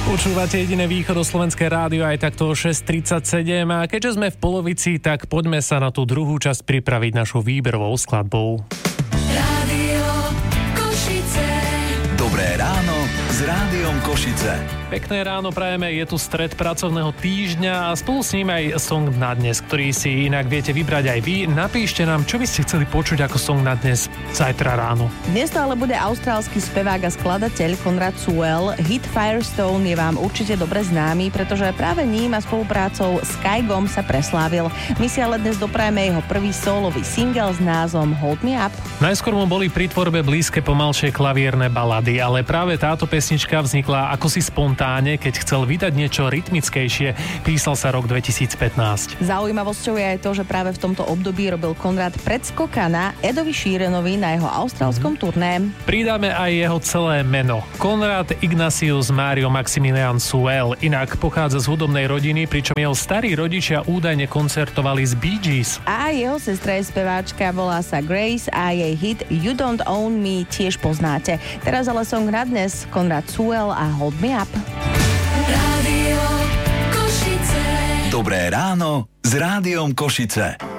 Počúvate jediné východoslovenské rádio aj takto o 6:37 a keďže sme v polovici, tak poďme sa na tú druhú časť pripraviť našou výberovou skladbou. Rádio Košice. Dobré ráno s Rádiom Košice. Pekné ráno prajeme, je tu stred pracovného týždňa a spolu s ním aj song na dnes, ktorý si inak viete vybrať aj vy. Napíšte nám, čo by ste chceli počuť ako song na dnes zajtra ráno. Dnes to ale bude austrálsky spevák a skladateľ Conrad Sewell. Hit Firestone je vám určite dobre známy, pretože práve ním a spoluprácou s Kygom sa preslávil. My si ale dnes doprajeme jeho prvý solový single s názvom Hold Me Up. Najskôr mu boli pri tvorbe blízke pomalšie klavierne balady, ale práve táto pesnička vznikla ako si spontáne, keď chcel vydať niečo rytmickejšie. Písal sa rok 2015. Zaujímavosťou je aj to, že práve v tomto období robil Conrad predskoka na Edovi Sheeranovi na jeho austrálskom turné. Pridáme aj jeho celé meno. Conrad Ignatius Mario Maximilian Sewell, inak pochádza z hudobnej rodiny, pričom jeho starí rodičia údajne koncertovali z Bee Gees. A jeho sestra je speváčka, volá sa Grace a jej hit You Don't Own Me tiež poznáte. Teraz ale song na dnes Conrad Sewell a Hold Me Up. Rádio Košice. Dobré ráno s Rádiom Košice.